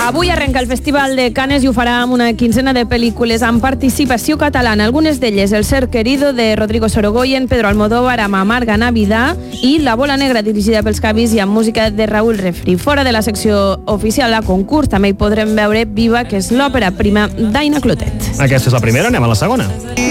Avui arrenca el Festival de Cannes i ho farà amb una quinzena de pel·lícules amb participació catalana. Algunes d'elles, El ser querido, de Rodrigo Sorogoyen, Pedro Almodóvar, amb Amarga Navidad, i La bola negra, dirigida pels Cavis i amb música de Raúl Refri. Fora de la secció oficial a concurs també hi podrem veure Viva, que és l'òpera prima d'Aina Clotet. Aquesta és la primera, anem a la segona.